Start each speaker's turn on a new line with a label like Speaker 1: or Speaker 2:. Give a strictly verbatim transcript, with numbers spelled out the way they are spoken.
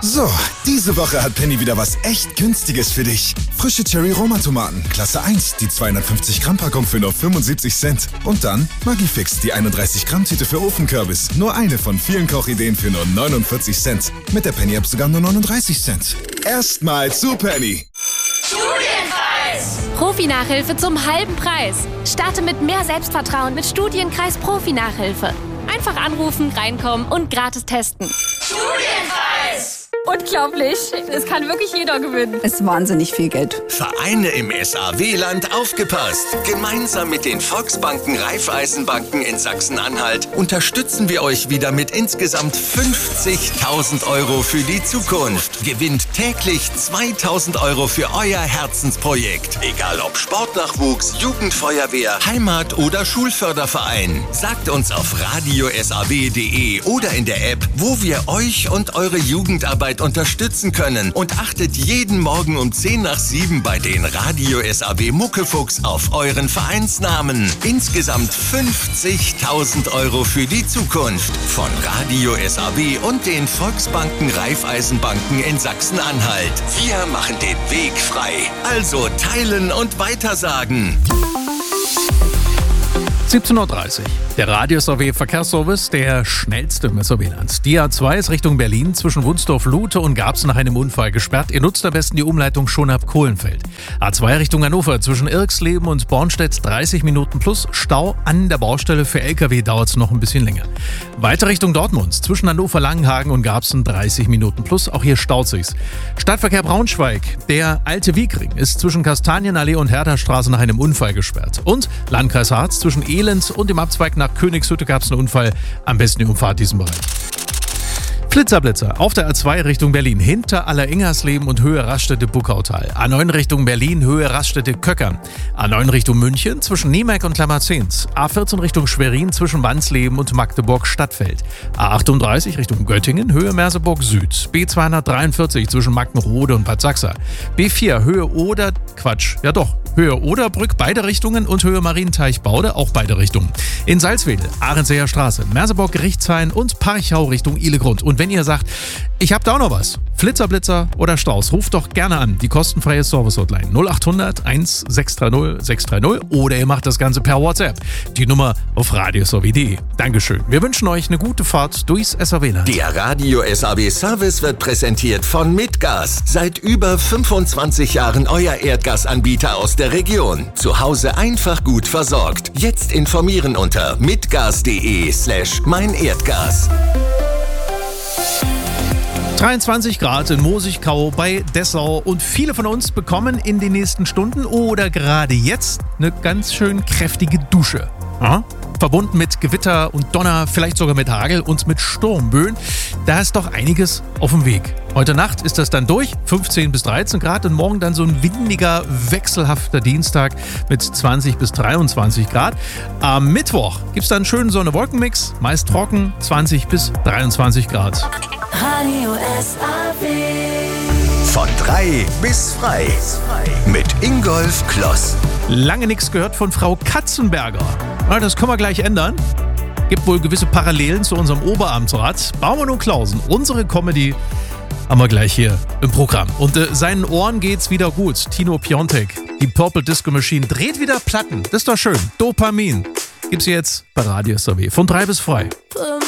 Speaker 1: So, diese Woche hat Penny wieder was echt Günstiges für dich. Frische Cherry-Roma-Tomaten, Klasse eins, die zweihundertfünfzig Gramm Packung für nur fünfundsiebzig Cent. Und dann Maggi-Fix, die einunddreißig Gramm Tüte für Ofenkürbis. Nur eine von vielen Kochideen für nur neunundvierzig Cent. Mit der Penny-App sogar nur neununddreißig Cent. Erstmal zu Penny.
Speaker 2: Studienkreis!
Speaker 3: Profi-Nachhilfe zum halben Preis. Starte mit mehr Selbstvertrauen mit Studienkreis Profi-Nachhilfe. Einfach anrufen, reinkommen und gratis testen.
Speaker 2: Studienkreis!
Speaker 3: Unglaublich. Es kann wirklich jeder gewinnen.
Speaker 4: Ist wahnsinnig viel Geld.
Speaker 5: Vereine im S A W-Land, aufgepasst! Gemeinsam mit den Volksbanken Raiffeisenbanken in Sachsen-Anhalt unterstützen wir euch wieder mit insgesamt fünfzigtausend Euro für die Zukunft. Gewinnt täglich zweitausend Euro für euer Herzensprojekt. Egal ob Sportnachwuchs, Jugendfeuerwehr, Heimat- oder Schulförderverein. Sagt uns auf radio s a w punkt d e oder in der App, wo wir euch und eure Jugendarbeit unterstützen können, und achtet jeden Morgen um zehn nach sieben bei den Radio S A W Muckefuchs auf euren Vereinsnamen. Insgesamt fünfzigtausend Euro für die Zukunft von Radio S A W und den Volksbanken Raiffeisenbanken in Sachsen-Anhalt. Wir machen den Weg frei. Also teilen und weitersagen.
Speaker 6: siebzehn Uhr dreißig. Der Radio S A W Verkehrsservice, der schnellste im S A W-Land. Die A zwei ist Richtung Berlin zwischen Wunsdorf-Lute und Garbsen nach einem Unfall gesperrt. Ihr nutzt am besten die Umleitung schon ab Kohlenfeld. A zwei Richtung Hannover zwischen Irksleben und Bornstedt dreißig Minuten plus Stau an der Baustelle. Für L K W dauert es noch ein bisschen länger. Weiter Richtung Dortmund zwischen Hannover-Langenhagen und Garbsen dreißig Minuten plus. Auch hier staut sich's. Stadtverkehr Braunschweig. Der alte Wiegring ist zwischen Kastanienallee und Herthastraße nach einem Unfall gesperrt. Und Landkreis Harz zwischen Elend und dem Abzweig nach Königshütte gab es einen Unfall. Am besten die Umfahrt diesen Bereich. Flitzerblitzer auf der A zwei Richtung Berlin, hinter Alleringersleben und Höhe Raststätte-Buckautal. A neun Richtung Berlin, Höhe Raststätte-Köckern. A neun Richtung München zwischen Niemeck und Klammerzens. A vierzehn Richtung Schwerin zwischen Wandsleben und Magdeburg-Stadtfeld. A achtunddreißig Richtung Göttingen, Höhe Merseburg Süd. B zweihundertdreiundvierzig zwischen Magdenrode und Bad Sachsa. B vier Höhe Oder, Quatsch, ja doch, Höhe Oderbrück, beide Richtungen, und Höhe Marienteich-Baude, auch beide Richtungen. In Salzwedel, Ahrenseer Straße, Merseburg Gerichtshain und Parchau Richtung Ihlegrund. Und wenn ihr sagt, ich hab da auch noch was, Flitzerblitzer oder Staus, ruft doch gerne an, die kostenfreie Service-Hotline null achthundert eins sechs drei null sechs drei null, oder ihr macht das Ganze per WhatsApp. Die Nummer auf radio s a w punkt d e. Dankeschön. Wir wünschen euch eine gute Fahrt durchs S A W-Land.
Speaker 5: Der Radio S A W Service wird präsentiert von Mitgas. Seit über fünfundzwanzig Jahren euer Erdgasanbieter aus der Region. Zu Hause einfach gut versorgt. Jetzt informieren unter mitgas.de slash mein Erdgas.
Speaker 6: dreiundzwanzig Grad in Mosigkau bei Dessau, und viele von uns bekommen in den nächsten Stunden oder gerade jetzt eine ganz schön kräftige Dusche. Aha. Verbunden mit Gewitter und Donner, vielleicht sogar mit Hagel und mit Sturmböen. Da ist doch einiges auf dem Weg. Heute Nacht ist das dann durch, fünfzehn bis dreizehn Grad, und morgen dann so ein windiger, wechselhafter Dienstag mit zwanzig bis dreiundzwanzig Grad. Am Mittwoch gibt es dann einen schönen Sonne-Wolken-Mix, meist trocken, zwanzig bis dreiundzwanzig Grad.
Speaker 2: Radio S A W.
Speaker 5: Von drei bis frei. Mit Ingolf Kloss.
Speaker 6: Lange nichts gehört von Frau Katzenberger. Na, das können wir gleich ändern. Gibt wohl gewisse Parallelen zu unserem Oberamtsrat. Baumann und Klausen, unsere Comedy, haben wir gleich hier im Programm. Und äh, seinen Ohren geht's wieder gut. Tino Piontek, die Purple Disco Machine, dreht wieder Platten. Das ist doch schön. Dopamin gibt's jetzt bei Radio S A W. Von drei bis frei.